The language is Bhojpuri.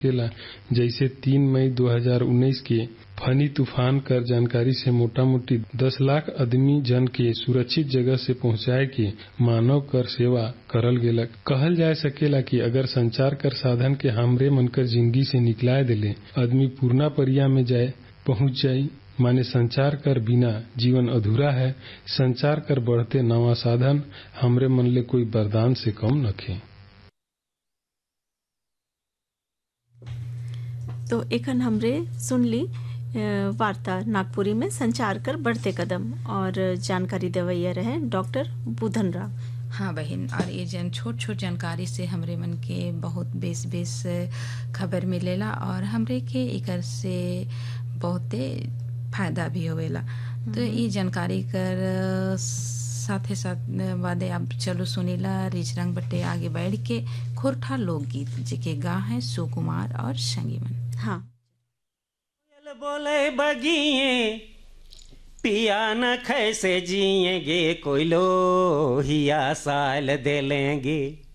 केला। जैसे 3 मई 2019 के फनी तूफान कर जानकारी से मोटा मोटी 10 लाख आदमी जन के सुरक्षित जगह से पहुंचाए के मानव कर सेवा करल गेला। कहल जा सकेला कि अगर संचार कर साधन के हमरे मन कर जिंदगी से निकलाए देले आदमी पूर्णा परिया में जाए पहुंच जाई। माने संचार कर बिना जीवन अधूरा है। संचार कर बढ़ते नवा साधन हमरे मन ले कोई वरदान से कम नखे। तो एकन हमरे सुन ली वार्ता नागपुरी में संचार कर बढ़ते कदम और जानकारी देवैया रहे डॉक्टर बुधन राव। हाँ बहन, और ये जन छोट छोट जानकारी से हमरे मन के बहुत बेस खबर मिलेला और हमरे के एकर से बहुते फायदा भी होवेला। तो ये जानकारी कर साथे साथ वादे आप चलो सुनीला रिजरंग बटे आगे बैठ के खोरठा लोकगीत जेके गा है सुकुमार और संगीमन। हाँ बोले बगिए पिया न कैसे जिएंगे कोई लोहिया साल दे लेंगे।